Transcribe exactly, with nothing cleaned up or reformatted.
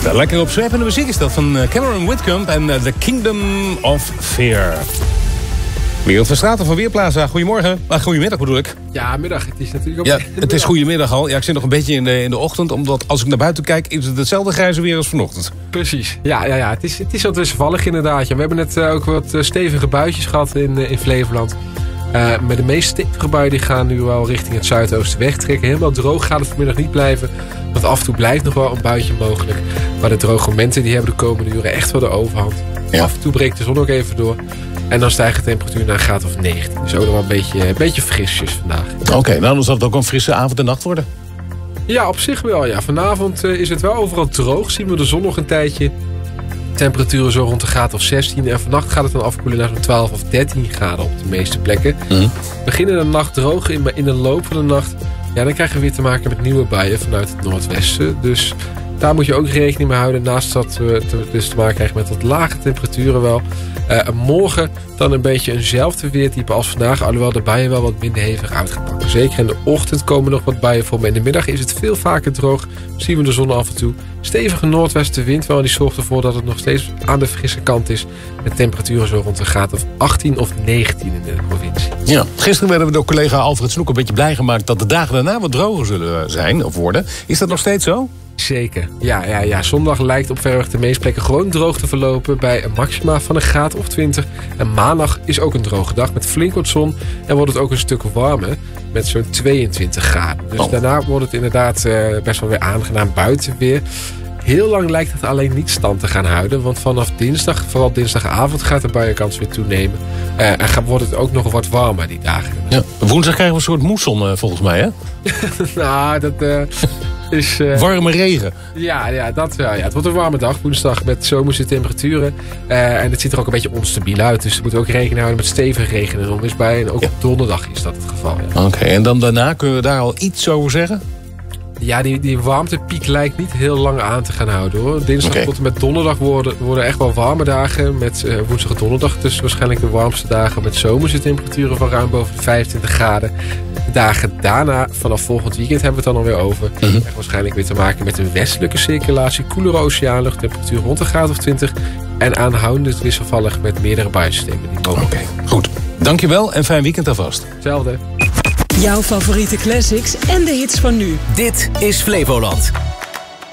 Zo, lekker opzwepende muziek is dat van Cameron Whitcomb en uh, The Kingdom of Fear. Wereld van Straten van Weerplaza, goedemorgen. Ah, goedemiddag bedoel ik. Ja, middag. Het is natuurlijk ook... Ja, het is goedemiddag al. Ja, ik zit nog een beetje in de, in de ochtend, omdat als ik naar buiten kijk, is het hetzelfde grijze weer als vanochtend. Precies. Ja, ja, ja. Het is, het is wat wisselvallig inderdaad. Ja, we hebben net uh, ook wat uh, stevige buitjes gehad in, uh, in Flevoland. Uh, maar de meest stevige buien die gaan nu wel richting het zuidoosten wegtrekken. Helemaal droog gaat het vanmiddag niet blijven. Want af en toe blijft nog wel een buitje mogelijk. Maar de droge momenten die hebben de komende uren echt wel de overhand. Ja. Af en toe breekt de zon ook even door. En dan stijgt de temperatuur naar een graad of negentien. Dus ook nog wel een beetje, een beetje frisjes vandaag. Oké, okay, nou dan zal het ook een frisse avond en nacht worden. Ja, op zich wel. Ja. Vanavond uh, is het wel overal droog. Zien we de zon nog een tijdje. Temperaturen zo rond de graad of zestien. En vannacht gaat het dan afkoelen naar zo'n twaalf of dertien graden op de meeste plekken. Mm-hmm. Beginnen de nacht droog, in, maar in de loop van de nacht... Ja, dan krijgen we weer te maken met nieuwe buien vanuit het noordwesten. Dus daar moet je ook rekening mee houden. Naast dat we te, dus te maken krijgen met wat lage temperaturen wel. Uh, morgen dan een beetje eenzelfde weertype als vandaag. Alhoewel de buien wel wat minder hevig uitgepakt. Zeker in de ochtend komen nog wat buien voor. Maar in de middag is het veel vaker droog. Zien we de zon af en toe. Stevige noordwestenwind wel. En die zorgt ervoor dat het nog steeds aan de frisse kant is. Met temperaturen zo rond de graad of achttien of negentien in de provincie. Ja, gisteren werden we door collega Alfred Snoek een beetje blij gemaakt dat de dagen daarna wat droger zullen zijn of worden. Is dat nog steeds zo? Zeker. Ja, ja, ja. Zondag lijkt op verreweg de meeste plekken gewoon droog te verlopen bij een maxima van een graad of twintig. En maandag is ook een droge dag met flink wat zon. En wordt het ook een stuk warmer met zo'n tweeëntwintig graden. Dus oh. daarna wordt het inderdaad uh, best wel weer aangenaam buiten weer. Heel lang lijkt het alleen niet stand te gaan houden. Want vanaf dinsdag, vooral dinsdagavond, gaat de buienkans weer toenemen. Uh, en gaat, wordt het ook nog wat warmer die dagen. Ja. Woensdag krijgen we een soort moesson uh, volgens mij, hè? nou, dat... Uh, Is, uh, warme regen. Ja, ja, dat wel. Ja. Het wordt een warme dag, woensdag, met zomerse temperaturen. Uh, en het ziet er ook een beetje onstabiel uit. Dus we moeten ook rekening houden met stevige regen en onweersbuien. En ook ja. op donderdag is dat het geval. Ja. Oké, okay, en dan daarna kunnen we daar al iets over zeggen? Ja, die, die warmtepiek lijkt niet heel lang aan te gaan houden, hoor. Dinsdag okay. tot en met donderdag worden, worden echt wel warme dagen. Met uh, woensdag en donderdag dus waarschijnlijk de warmste dagen. Met zomerse temperaturen van ruim boven de vijfentwintig graden. De dagen daarna, vanaf volgend weekend, hebben we het dan alweer over. Mm-hmm. Echt waarschijnlijk weer te maken met een westelijke circulatie. Koelere oceaanlucht, temperatuur rond een graad of twintig. En aanhoudend wisselvallig met meerdere buiensystemen. Oké, okay, goed. Dankjewel en fijn weekend alvast. Hetzelfde. Jouw favoriete classics en de hits van nu. Dit is Flevoland.